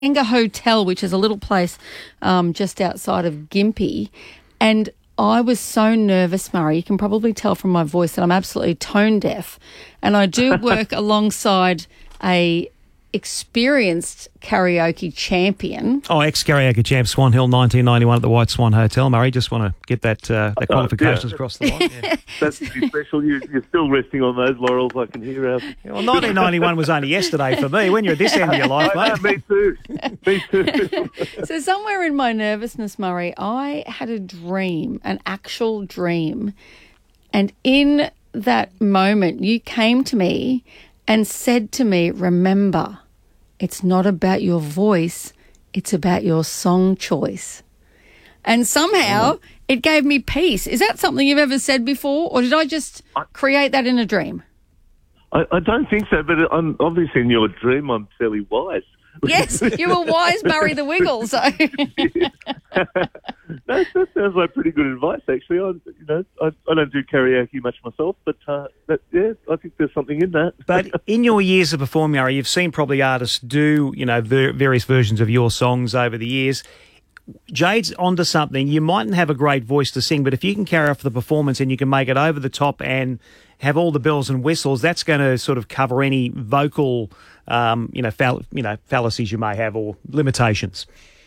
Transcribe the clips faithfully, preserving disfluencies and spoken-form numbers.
Anga Hotel, which is a little place um, just outside of Gympie, and I was so nervous, Murray. You can probably tell from my voice that I'm absolutely tone deaf, and I do work alongside a experienced karaoke champion. Oh, ex-karaoke champ, Swan Hill, nineteen ninety-one at the White Swan Hotel. Murray, just want to get that uh, that qualifications uh, yeah. across the line. Yeah. That's pretty special. You, you're still resting on those laurels, I can hear. Uh, Yeah, well, nineteen ninety-one was only yesterday for me. When you're at this end of your life, I, mate. me too. Me too. So somewhere in my nervousness, Murray, I had a dream, an actual dream, and in that moment you came to me and said to me, remember, it's not about your voice, it's about your song choice. And somehow it gave me peace. Is that something you've ever said before, or did I just create that in a dream? I, I don't think so, but I'm obviously in your dream I'm fairly wise. Yes, you were wise, Murray the Wiggle. So. that, that sounds like pretty good advice, actually. I, you know, I, I don't do karaoke much myself, but uh, that, yeah, I think there's something in that. But in your years of performing, Murray, you've seen probably artists do, you know, ver- various versions of your songs over the years. Jade's onto something. You mightn't have a great voice to sing, but if you can carry off the performance and you can make it over the top and have all the bells and whistles, that's going to sort of cover any vocal, um, you know, fall- you know, fallacies you may have or limitations.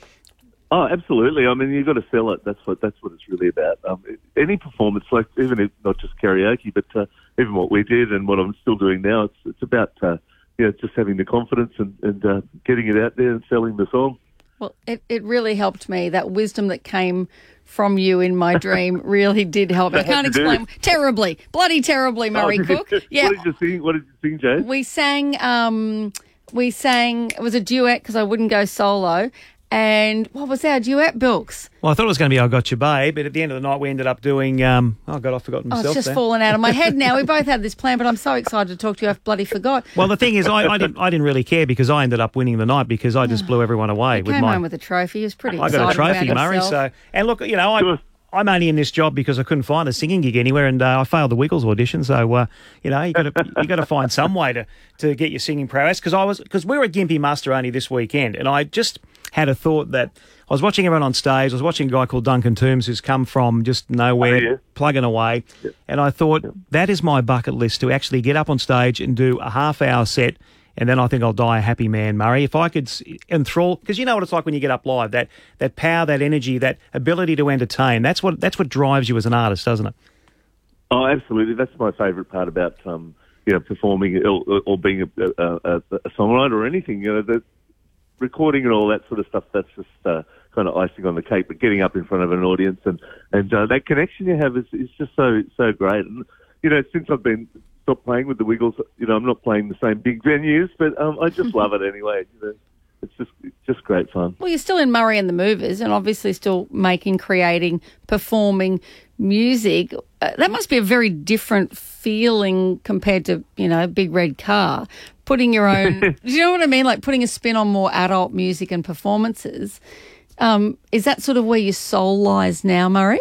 Oh, absolutely. I mean, you've got to sell it. That's what that's what it's really about. Um, any performance, like even if not just karaoke, but uh, even what we did and what I'm still doing now, it's it's about uh, you know, just having the confidence and, and uh, getting it out there and selling the song. Well, it, it really helped me. That wisdom that came from you in my dream really did help me. I can't explain. Terribly. Bloody terribly, Murray oh, Cook. Yeah. What did you sing? What did you sing, Jade? We sang, um, we sang, it was a duet because I wouldn't go solo. And what was our duet, Bilks? Well, I thought it was going to be I Got You Babe, but at the end of the night we ended up doing, um, oh, God, I've forgotten Oh, myself. it's just there. fallen out of my head now. We both had this plan, but I'm so excited to talk to you, I've bloody forgot. Well, the thing is, I, I, didn't, I didn't really care because I ended up winning the night because I just blew everyone away. You with came my, home with a trophy. It was pretty I exciting. got a trophy, around Murray. yourself. So, and look, you know, I, Sure. I'm only in this job because I couldn't find a singing gig anywhere, and uh, I failed the Wiggles audition. So, uh, you know, you got to you got to find some way to, to get your singing prowess. Because I was because we were at Gympie Muster only this weekend, and I just had a thought that I was watching everyone on stage. I was watching a guy called Duncan Toombs who's come from just nowhere, Oh, yeah. plugging away, Yeah. and I thought Yeah. that is my bucket list to actually get up on stage and do a half hour set. And then I think I'll die a happy man, Murray. If I could enthrall, because you know what it's like when you get up live, that that power, that energy, that ability to entertain, that's what that's what drives you as an artist, doesn't it? Oh, absolutely. That's my favourite part about um, you know, performing or, or being a, a, a, a songwriter or anything. You know, the recording and all that sort of stuff. That's just uh, kind of icing on the cake. But getting up in front of an audience and and uh, that connection you have is, is just so so great. And you know, since I've been stopped playing with the Wiggles, you know, I'm not playing the same big venues, but um, I just love it anyway. You know, it's just it's just great fun. Well, you're still in Murray and the Movers and obviously still making, creating, performing music. Uh, that must be a very different feeling compared to, you know, Big Red Car. Putting your own, do you know what I mean? Like putting a spin on more adult music and performances. Um, is that sort of where your soul lies now, Murray?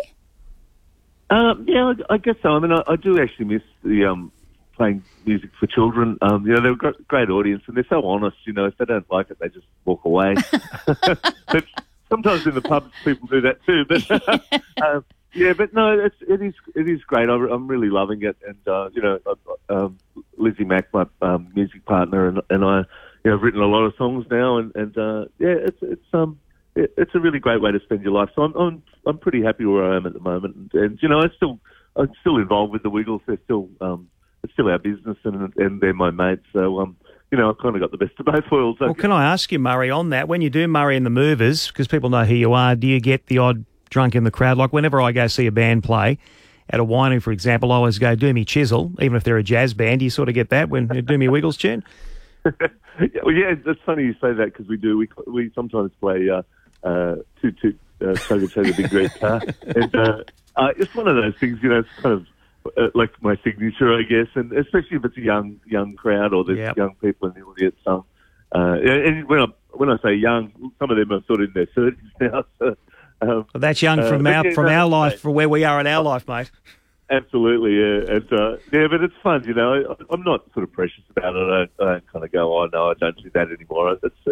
Um, yeah, I, I guess so. I mean, I, I do actually miss the um, playing music for children. Um, you know, they're a great, great audience and they're so honest. You know, if they don't like it, they just walk away. But sometimes in the pubs, people do that too. But uh, yeah, but no, it's, it is it is great. I, I'm really loving it. And uh, you know, uh, um, Lizzie Mack, my um, music partner, and, and I, you know, have written a lot of songs now. And, and uh, yeah, it's it's um. It's a really great way to spend your life. So I'm I'm I'm pretty happy where I am at the moment, and, and you know I still I'm still involved with the Wiggles. They're still um it's still our business, and and they're my mates. So um you know I've kind of got the best of both worlds. Well, can I ask you, Murray, on that, when you do Murray and the Movers, because people know who you are, do you get the odd drunk in the crowd? Like whenever I go see a band play at a winery, for example, I always go do me Chisel, even if they're a jazz band. Do you sort of get that when you do me Wiggles tune? Yeah, well, yeah, it's funny you say that because we do. We we sometimes play. Uh, Uh, toot toot, uh, chugga chugga, big red car. And uh, uh, it's one of those things, you know. It's kind of uh, like my signature, I guess. And especially if it's a young young crowd or there's Yep. young people in the audience. Um, uh, and when I when I say young, some of them are sort of in their thirties now. So, um, Well, that's young uh, from but our yeah, from no, our life mate. for where we are in our life, mate. Absolutely, yeah, and uh, yeah, but it's fun, you know. I, I'm not sort of precious about it. I don't, I don't kind of go, oh no, I don't do that anymore. It's it's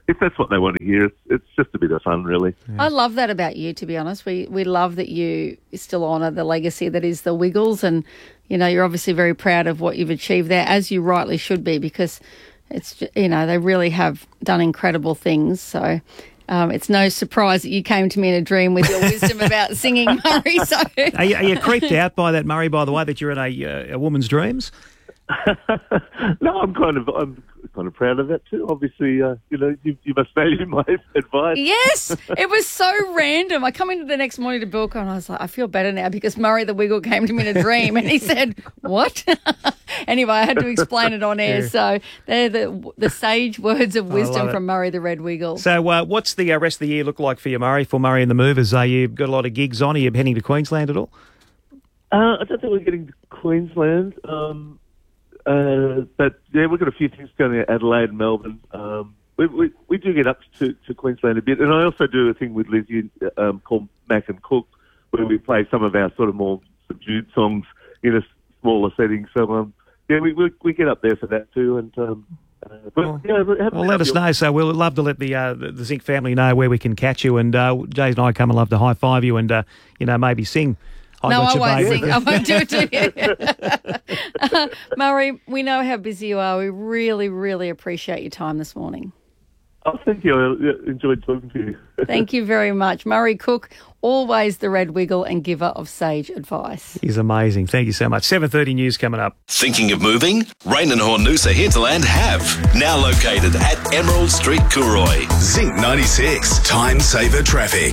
if that's what they want to hear, it's, it's just a bit of fun, really. Yeah. I love that about you, to be honest. We we love that you still honour the legacy that is the Wiggles, and, you know, you're obviously very proud of what you've achieved there, as you rightly should be, because it's, you know, they really have done incredible things. So um, it's no surprise that you came to me in a dream with your wisdom about singing, Murray. So are you, are you creeped out by that, Murray, by the way, that you're in a, uh, a woman's dreams? No, I'm kind of I'm kind of proud of that too. Obviously, uh, you know, you, you must value my advice. Yes, it was so random. I come into the next morning to Bilko and I was like, I feel better now because Murray the Wiggle came to me in a dream, and he said, "What?" Anyway, I had to explain it on air. Yeah. So they're the the sage words of wisdom from Murray the Red Wiggle. So, uh, what's the uh, rest of the year look like for you, Murray? For Murray and the Movers, are you got a lot of gigs on? Are you heading to Queensland at all? Uh, I don't think we're getting to Queensland. Um, Uh, but yeah, we've got a few things going to Adelaide and Melbourne. Um, we, we we do get up to, to Queensland a bit, and I also do a thing with Lizzie um, called Mac and Cook, where we play some of our sort of more subdued songs in a smaller setting. So um, yeah, we, we we get up there for that too. And um, uh, but, well, yeah, well let us know. So we'll love to let the uh, the, the Zinc family know where we can catch you, and uh, Jay and I come and love to high five you, and uh, you know, maybe sing. I no, I won't baby. sing. I won't do it to you. uh, Murray, we know how busy you are. We really, really appreciate your time this morning. Oh, thank you. I enjoyed talking to you. Thank you very much. Murray Cook, always the Red Wiggle and giver of sage advice. He's amazing. Thank you so much. seven thirty news coming up. Thinking of moving? Rain and Hornusa Hinterland have. Now located at Emerald Street, Cooroy. Zinc ninety-six. Time saver traffic.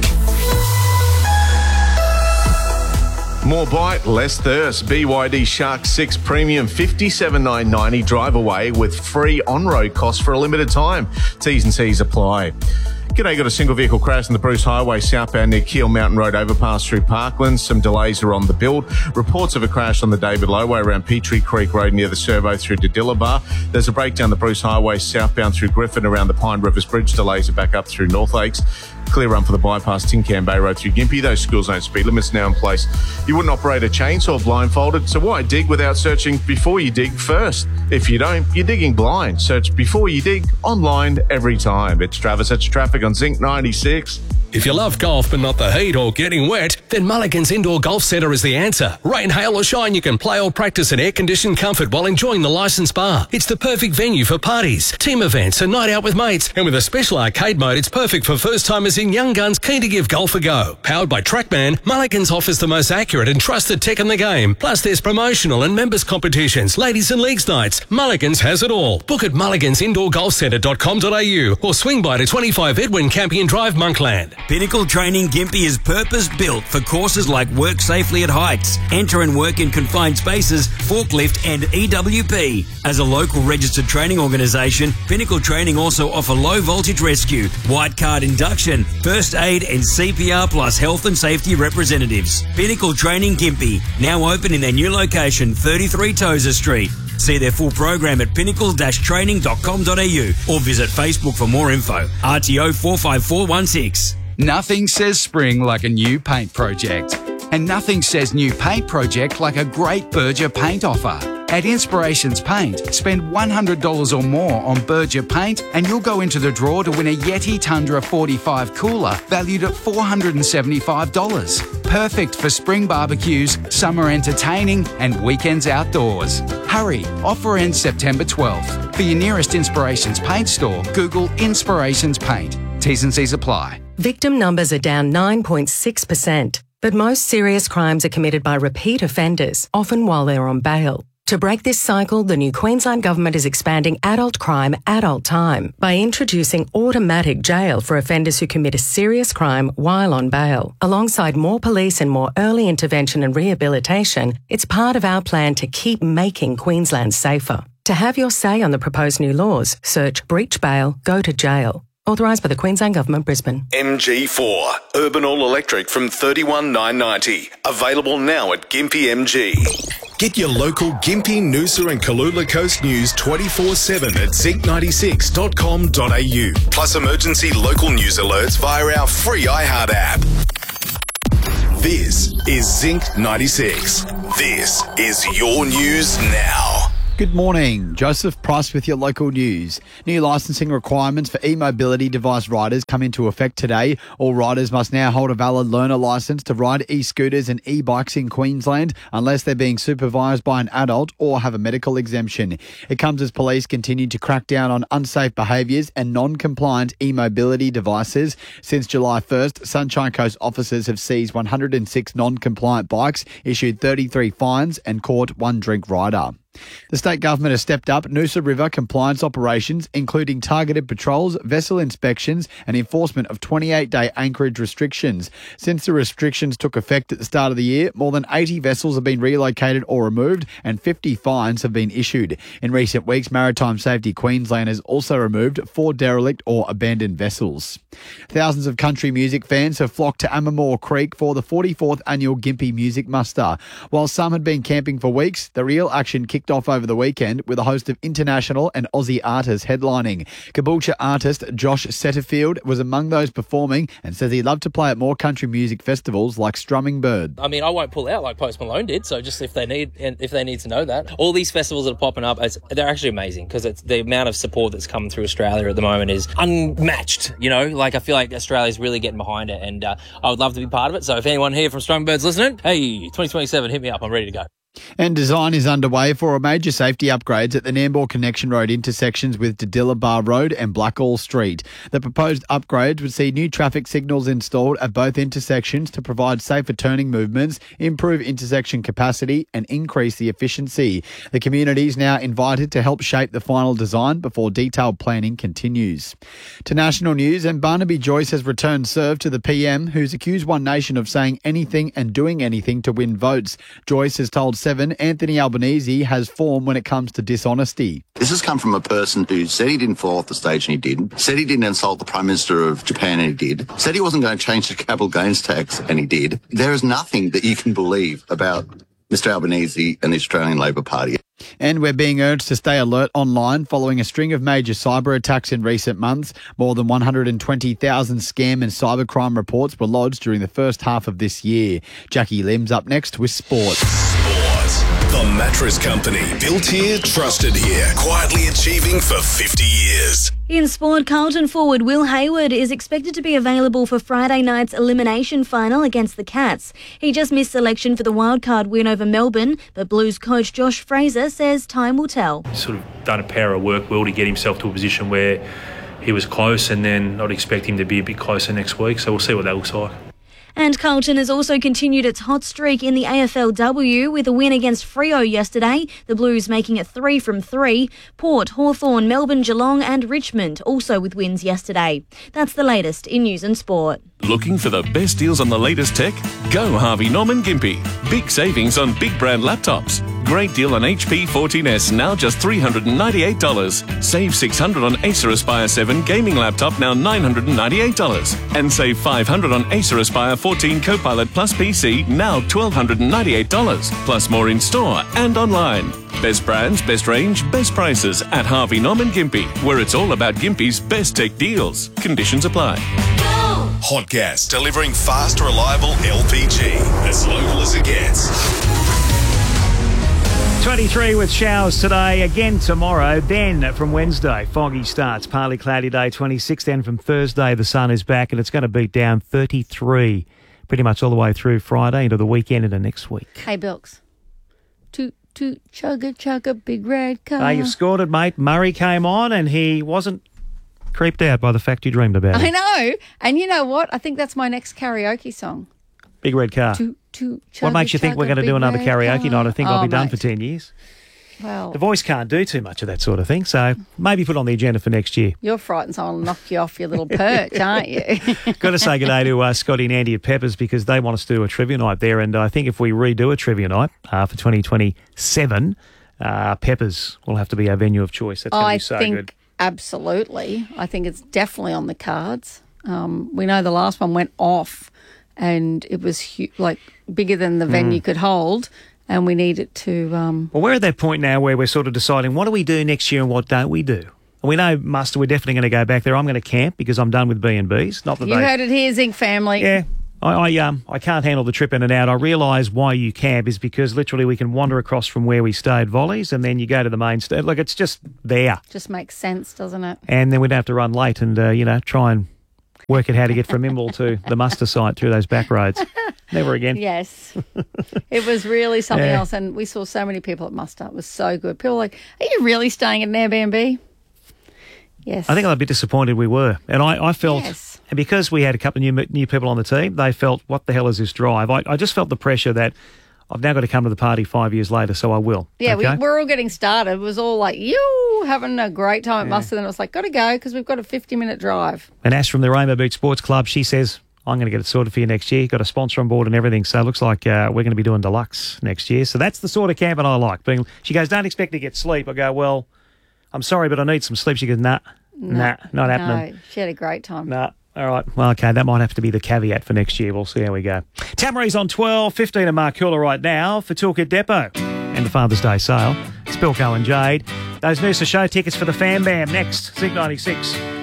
More bite, less thirst. B Y D Shark six Premium fifty-seven thousand nine hundred ninety drive away with free on-road costs for a limited time. T's and C's apply. G'day, got a single vehicle crash on the Bruce Highway southbound near Keel Mountain Road overpass through Parkland. Some delays are on the build. Reports of a crash on the David Lowway around Petrie Creek Road near the Servo through to Dillabar. There's a breakdown the Bruce Highway southbound through Griffin around the Pine Rivers Bridge. Delays are back up through North Lakes. Clear run for the bypass Tin Can Bay Road through Gympie. Those school zone speed limits now in place. You wouldn't operate a chainsaw blindfolded, so why dig without searching before you dig first? If you don't, you're digging blind. Search before you dig online every time. It's Travis, it's traffic on Zinc ninety-six. If you love golf but not the heat or getting wet, then Mulligan's Indoor Golf Centre is the answer. Rain, hail or shine, you can play or practice in air-conditioned comfort while enjoying the licensed bar. It's the perfect venue for parties, team events, a night out with mates. And with a special arcade mode, it's perfect for first-timers and young guns keen to give golf a go. Powered by TrackMan, Mulligan's offers the most accurate and trusted tech in the game. Plus, there's promotional and members competitions, ladies and leagues nights. Mulligan's has it all. Book at mulligans indoor golf centre dot com dot a u or swing by to twenty-five Edwin Campion Drive, Monkland. Pinnacle Training Gympie is purpose-built for courses like Work Safely at Heights, Enter and Work in Confined Spaces, Forklift and E W P. As a local registered training organisation, Pinnacle Training also offer low-voltage rescue, white card induction, first aid and C P R plus health and safety representatives. Pinnacle Training Gympie, now open in their new location, thirty-three Tozer Street. See their full program at pinnacle dash training dot com dot a u or visit Facebook for more info. R T O four five four one six. Nothing says spring like a new paint project. And nothing says new paint project like a great Berger paint offer. At Inspirations Paint, spend one hundred dollars or more on Berger paint and you'll go into the draw to win a Yeti Tundra forty-five cooler valued at four hundred seventy-five dollars. Perfect for spring barbecues, summer entertaining and weekends outdoors. Hurry, offer ends September twelfth. For your nearest Inspirations Paint store, Google Inspirations Paint. T's and C's apply. Victim numbers are down nine point six percent, but most serious crimes are committed by repeat offenders, often while they're on bail. To break this cycle, the new Queensland Government is expanding adult crime, adult time by introducing automatic jail for offenders who commit a serious crime while on bail. Alongside more police and more early intervention and rehabilitation, it's part of our plan to keep making Queensland safer. To have your say on the proposed new laws, search breach bail, go to jail. Authorised by the Queensland Government, Brisbane. M G four, Urban All Electric from thirty-one thousand nine hundred ninety. Available now at Gympie M G. Get your local Gympie, Noosa and Kalula Coast news twenty-four seven at zinc ninety-six dot com dot a u. Plus emergency local news alerts via our free iHeart app. This is Zinc ninety-six. This is your news now. Good morning. Joseph Price with your local news. New licensing requirements for e-mobility device riders come into effect today. All riders must now hold a valid learner licence to ride e-scooters and e-bikes in Queensland unless they're being supervised by an adult or have a medical exemption. It comes as police continue to crack down on unsafe behaviours and non-compliant e-mobility devices. Since July first, Sunshine Coast officers have seized one hundred six non-compliant bikes, issued thirty-three fines and caught one drink rider. The state government has stepped up Noosa River compliance operations, including targeted patrols, vessel inspections and enforcement of twenty-eight day anchorage restrictions. Since the restrictions took effect at the start of the year, more than eighty vessels have been relocated or removed and fifty fines have been issued. In recent weeks, Maritime Safety Queensland has also removed four derelict or abandoned vessels. Thousands of country music fans have flocked to Amamore Creek for the forty-fourth annual Gympie Music Muster. While some had been camping for weeks, the real action kicked off over the weekend with a host of international and Aussie artists headlining. Caboolture artist Josh Setterfield was among those performing and says he'd love to play at more country music festivals like Strumming Bird. I mean, I won't pull out like Post Malone did, so just if they need and if they need to know that. All these festivals that are popping up, it's, they're actually amazing because it's the amount of support that's coming through Australia at the moment is unmatched, you know? Like, I feel like Australia's really getting behind it and uh, I would love to be part of it. So if anyone here from Strumming Bird's listening, hey, twenty twenty-seven, hit me up. I'm ready to go. And design is underway for a major safety upgrades at the Nambour Connection Road intersections with Didilla Bar Road and Blackall Street. The proposed upgrades would see new traffic signals installed at both intersections to provide safer turning movements, improve intersection capacity and increase the efficiency. The community is now invited to help shape the final design before detailed planning continues. To national news, and Barnaby Joyce has returned serve to the P M, who's accused One Nation of saying anything and doing anything to win votes. Joyce has told Seven, Anthony Albanese has form when it comes to dishonesty. This has come from a person who said he didn't fall off the stage and he did, said he didn't insult the Prime Minister of Japan and he did, said he wasn't going to change the capital gains tax and he did. There is nothing that you can believe about Mister Albanese and the Australian Labor Party. And we're being urged to stay alert online following a string of major cyber attacks in recent months. More than one hundred twenty thousand scam and cybercrime reports were lodged during the first half of this year. Jackie Lim's up next with sport. The Mattress Company. Built here, trusted here. Quietly achieving for fifty years. In sport, Carlton forward Will Hayward is expected to be available for Friday night's elimination final against the Cats. He just missed selection for the wildcard win over Melbourne, but Blues coach Josh Fraser says time will tell. Sort of done a power of work well to get himself to a position where he was close, and then I'd expect him to be a bit closer next week, so we'll see what that looks like. And Carlton has also continued its hot streak in the A F L W with a win against Freo yesterday, the Blues making it three from three. Port, Hawthorn, Melbourne, Geelong and Richmond also with wins yesterday. That's the latest in news and sport. Looking for the best deals on the latest tech? Go Harvey Norman Gympie. Big savings on big brand laptops. Great deal on H P fourteen S, now just three hundred ninety-eight dollars. Save six hundred dollars on Acer Aspire seven gaming laptop, now nine hundred ninety-eight dollars. And save five hundred dollars on Acer Aspire fourteen Copilot Plus P C, now one thousand two hundred ninety-eight dollars. Plus more in store and online. Best brands, best range, best prices at Harvey Norman Gympie, where it's all about Gympie's best tech deals. Conditions apply. Hot Gas, delivering fast, reliable L P G. As local as it gets. twenty-three with showers today, again tomorrow. Then from Wednesday, foggy starts, partly cloudy day, twenty-six. Then from Thursday, the sun is back and it's going to beat down thirty-three pretty much all the way through Friday into the weekend into next week. Hey, Bilks. Toot, toot, chugga, chugga, big red car. Uh, you've scored it, mate. Murray came on and he wasn't creeped out by the fact you dreamed about it. I know. And you know what? I think that's my next karaoke song. Big red car. Toot, toot, chugga, what makes you think we're going to do another karaoke car. night? I think oh, I'll be done mate. for ten years. Well, the voice can't do too much of that sort of thing, so maybe put on the agenda for next year. You're frightened someone will knock you off your little perch, aren't you? Got to say good day to uh, Scotty and Andy at Peppers because they want us to do a trivia night there, and I think if we redo a trivia night uh, for twenty twenty-seven, uh, Peppers will have to be our venue of choice. That's going to be so think good. Absolutely. I think it's definitely on the cards. Um, we know the last one went off and it was hu- like bigger than the venue Mm. could hold, and we need it to... Um, Well, we're at that point now where we're sort of deciding what do we do next year and what don't we do. And we know, Muster, we're definitely going to go back there. I'm going to camp because I'm done with B and Bs. Not that you they... heard it here, Zinc family. Yeah. I, I um I can't handle the trip in and out. I realise why you camp is because literally we can wander across from where we stayed, Volleys, and then you go to the main stage. Like, it's just there. Just makes sense, doesn't it? And then we don't have to run late and, uh, you know, try and work out how to get from Imbil to the muster site through those back roads. Never again. Yes. It was really something Yeah. else, and we saw so many people at muster. It was so good. People were like, are you really staying at an Airbnb? Yes. I think I'm a bit disappointed we were. And I, I felt, Yes. and because we had a couple of new new people on the team, they felt, what the hell is this drive? I, I just felt the pressure that I've now got to come to the party five years later, so I will. Yeah, okay? we, we're all getting started. It was all like, you having a great time at muster. Then it was like, got to go because we've got a fifty-minute drive. And Ash from the Rainbow Beach Sports Club, she says, I'm going to get it sorted for you next year. Got a sponsor on board and everything. So it looks like uh, we're going to be doing deluxe next year. So that's the sort of camping I like. Being, she goes, don't expect to get sleep. I go, well, I'm sorry, but I need some sleep. She goes, nah, nah, not happening. No, she had a great time. Nah. All right. Well, okay, that might have to be the caveat for next year. We'll see how we go. Tamari's on twelve, fifteen at Markula right now for Toolkit Depot and the Father's Day sale. It's Bilko and Jade. Those Noosa Show tickets for the Fam Bam next, Zig ninety-six.